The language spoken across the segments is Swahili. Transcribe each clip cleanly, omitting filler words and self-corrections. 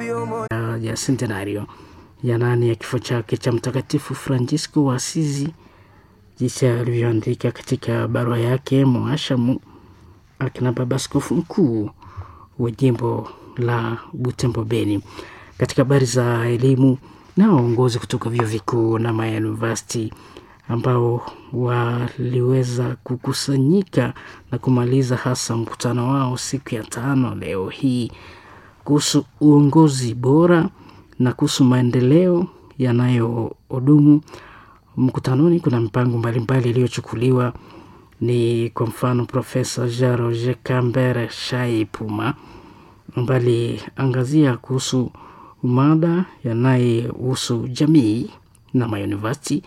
ya centenario ya nane ya kifo chake cha Mtakatifu Francisco wa Asizi, jinsi alivyoandika katika barua yake muashamu akina baba askofu mkuu wa jimbo la Butembo Beni. Katika habari za elimu, na waongozi kutoka vyuo vikuu na mauniversity ambao waliweza kukusanyika na kumaliza hasa mkutano wao siku ya 5 leo hii kuhusu uongozi bora na kuhusu maendeleo yanayodumu. Mkutanoni kuna mpango mbalimbali iliyochukuliwa, ni kwa mfano Profesa Jean-Roger Kambere Shaipuma mbali angazia kuhusu mada yanayohusu jamii na mauniversity,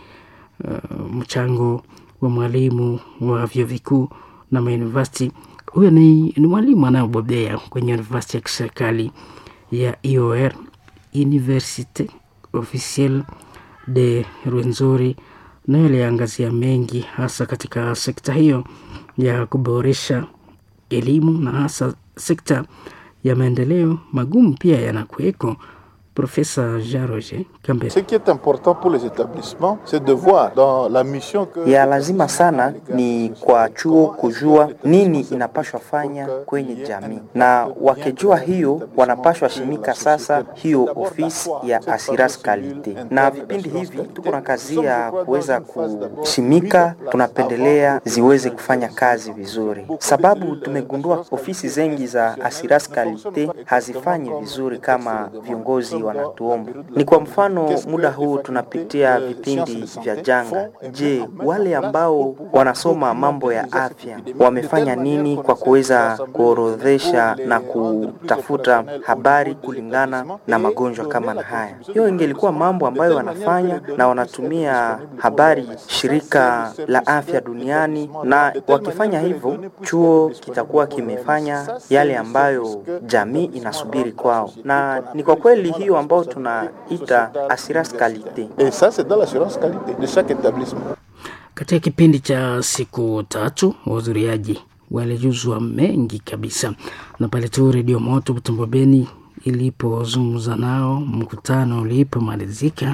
mchango wa mwalimu wa vyuo vikuu na mauniversity. Huyo ni mwalimu anayebobea kwenye university ya kiserikali ya IOR, Université Officielle de Rwenzori, na aliangazia mengi hasa katika sekta hiyo ya kuboresha elimu na hasa sekta ya maendeleo magumu pia yanakuweko. Profesa Jean-Roger Kambere. Ce qui est important pour les établissements, c'est de voir dans la mission que ya lazima sana ni kwa chuo kujua nini inapashwa fanya kwenye jamii, na wakijua hiyo wanapashwa shimika sasa hiyo ofisi ya assurance qualite. Na vipindi hivi tuko na kazi ya kuweza kushimika, tunapendelea ziweze kufanya kazi vizuri, sababu tumegundua ofisi zengi za assurance qualite hazifanyi vizuri kama viongozi wanatuomba. Ni kwa mfano muda huu tunapitia vipindi vya janga. Je, wale ambao wanasoma mambo ya afya wamefanya nini kwa kuweza kuorodhesha na kutafuta habari kulingana na magonjwa kama na haya? Hiyo ingelikuwa mambo ambayo wanafanya, na wanatumia habari shirika la afya duniani, na wakifanya hivyo chuo kitakuwa kimefanya yale ambayo jamii inasubiri kwao. Na ni kwa kweli hiyo ambao tunaita assurance qualité. Et ça c'est dans l'assurance qualité de chaque établissement. Katika kipindi cha siku 3 wahudhuriaji walijuzwa mengi kabisa, na pale tu Radio Moto Butembo Beni ilipozungumza nao mkutano ulipomalizika,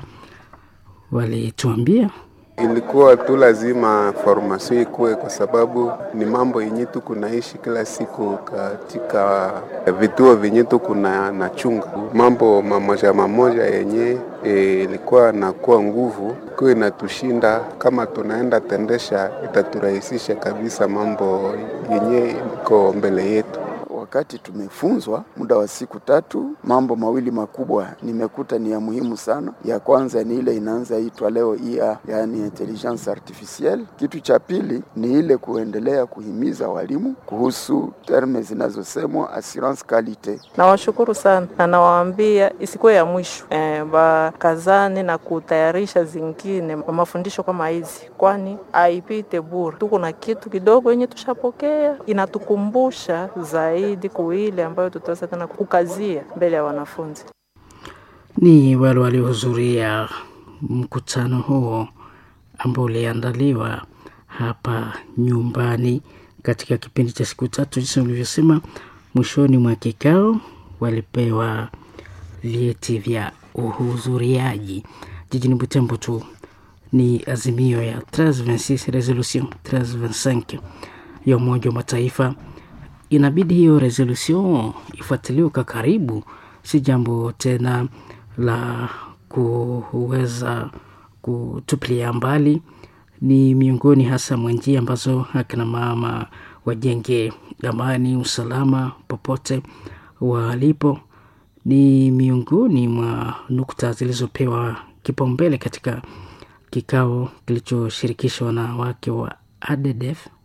walituambia ilikuwa tu lazima formation ikuwe, kwa sababu ni mambo yenye tu kunaishi kila siku katika vituo vyenye tu kuna na chunga mambo mamoja yenye ilikuwa na kuwa nguvu kwa inatushinda. Kama tunaenda tendesha itaturahisisha kabisa mambo yenye iko mbele yetu. Wakati tumefunzwa muda wa siku 3, mambo mawili makubwa nimekuta ni ya muhimu sana. Ya kwanza ni ile inaanza itwa leo IA, yani intelligence artificielle. Kitu cha pili ni ile kuendelea kuhimiza walimu kuhusu terme zinazosemwa assurance qualité. Nawashukuru sana na nawaambia isikuwe ya mwisho, bakazane na kutayarisha zingine mafundisho kama hizi, kwani haipite bure. Tuko na kitu kidogo yenye tushapokea, inatukumbusha zaidi kuile ambayo tutaweza tena kukazia mbele ya wanafunzi. Ni wale waliohudhuria mkutano huo ambao uliandaliwa hapa nyumbani katika kipindi cha siku 3. Jinsi nilivyosema, mwishoni mwa kikao walipewa vyeti vya uhudhuriaji. Jijini Butembo tu ni azimio ya 1326 resolution 1325 ya Umoja wa Mataifa. Inabidi hiyo resolution ifuatiliwe kwa karibu, si jambo tena la kuweza kutupilia mbali. Ni miongoni hasa mwa njia ambazo akina mama wajenge amani, usalama popote walipo. Ni miongoni mwa nukta zilizopewa kipaumbele katika kikao kilichoshirikisha wanawake wa ADDF